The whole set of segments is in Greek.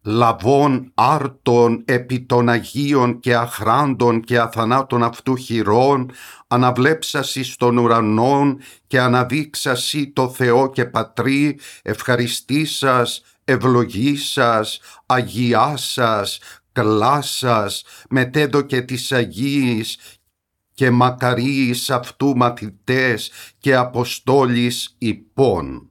λαβών άρτων επί των Αγίων και αχράντων και αθανάτων αυτού χειρών, αναβλέψασι στον ουρανόν και αναδείξασι το Θεό και Πατρί, ευχαριστήσας, ευλογήσας, αγιάσας, κλάσας, μετέδωκε της Αγίης και μακαρίης αυτού μαθητές και αποστόλης υπών.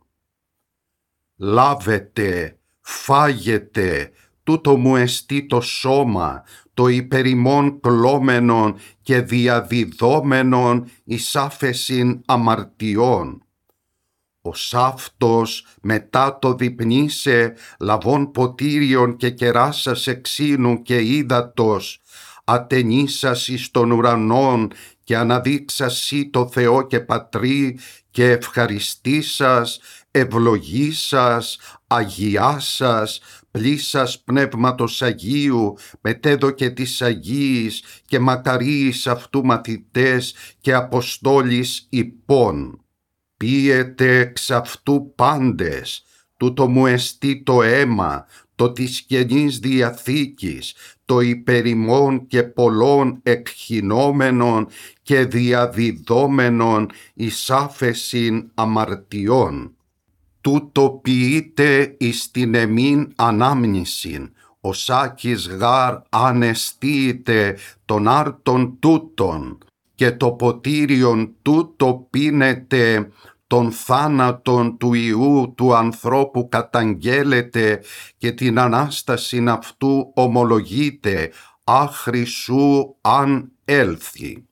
Λάβετε, φάγετε, τούτο μου εστί το σώμα, το υπερημών κλώμενον και διαδιδόμενον εις άφεσιν αμαρτιών. Ως αυτός μετά το διπνίσε, λαβών ποτήριον και κεράσας εξήνου και ύδατος, ατενίσας εις των ουρανών και αναδείξασι το Θεό και Πατρί και ευχαριστήσας, ευλογήσας, αγιάσας, πλήσας Πνεύματος Αγίου, μετέδωκε της Αγίης και μακαρίης αυτού μαθητές και αποστόλης υπών. Πίετε εξ αυτού πάντες, τούτο μου εστί το αίμα, το της Καινής Διαθήκης, το υπερημών και πολλών εκχυνόμενων και διαδιδόμενων εις άφεσιν αμαρτιών. Τούτο ποιείται εις την εμήν ανάμνησιν, ο σάκης γάρ ανεστίητε των άρτων τούτων, και το ποτήριον τούτο πίνεται των θάνατων του Ιού του ανθρώπου καταγγέλλεται και την Ανάστασιν αυτού ομολογείται, άχρη σου αν έλθει.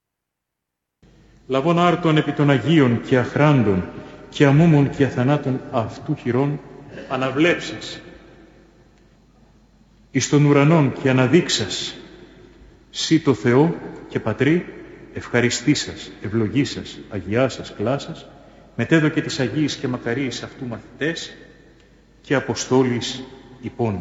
Λαβών άρτων επί των Αγίων και αχράντων και αμούμων και αθανάτων αυτού χειρών, αναβλέψας εις των ουρανών και αναδείξας σύ το Θεό και Πατρί, ευχαριστήσας, ευλογήσας, αγιάσας, κλάσας, μετέδωκε της Αγίης και μακαρίης αυτού μαθητές και αποστόλης υπών.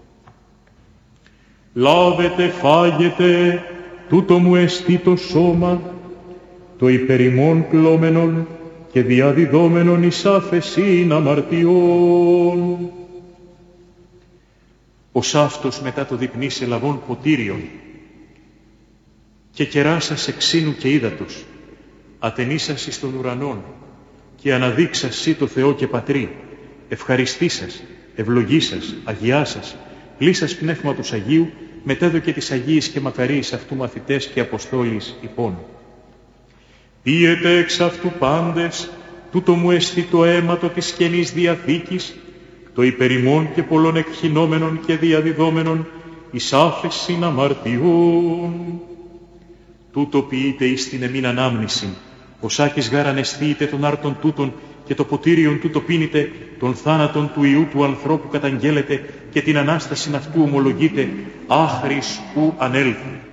Λάβετε, φάγετε, τούτο μου εστί το σώμα, το υπερημών κλώμενον και διαδιδόμενον εις άφεσιν αμαρτιών. Ως αυτός μετά το διπνίσε λαβών ποτήριον και κεράσας εξήνου και ύδατος, ατενίσας εις των ουρανών και αναδείξας σύ το Θεό και Πατρί, ευχαριστήσας, ευλογήσας, αγιάσας, πλήσας Πνεύματος Αγίου, μετέδωκε της Αγίης και μακαρίης αυτού μαθητές και αποστόλης υπών. Πίετε εξ αυτού πάντες, τούτο μου εστί το αίματο της Καινής Διαθήκης, το υπερημών και πολλών εκχυνόμενων και διαδιδόμενων εις άφεσιν αμαρτιών. Τούτο ποιείται εις την εμήν ανάμνησιν, ο σάκης γάρ ανεστίητε των άρτων τούτων και το ποτήριον τούτο πίνεται, των θάνατων του Ιού του ανθρώπου καταγγέλλεται και την Ανάστασιν αυτού ομολογείται, άχρης ου ανέλθει.